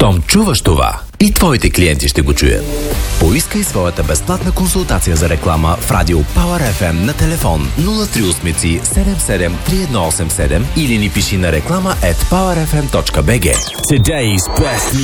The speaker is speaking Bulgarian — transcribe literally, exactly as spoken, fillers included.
Щом чуваш това, и твоите клиенти ще го чуят. Поискай своята безплатна консултация за реклама в Радио Power еф ем на телефон нула три осем седем седем три едно осем седем или ни пиши на реклама at power f m dot b g. Today's best